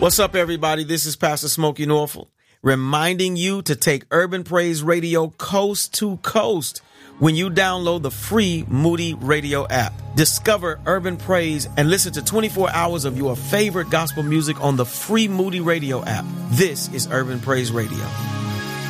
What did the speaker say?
What's up, everybody? This is Pastor Smokey Norfolk, reminding you to take Urban Praise Radio coast to coast when you download the free Moody Radio app. Discover Urban Praise and listen to 24 hours of your favorite gospel music on the free Moody Radio app. This is Urban Praise Radio.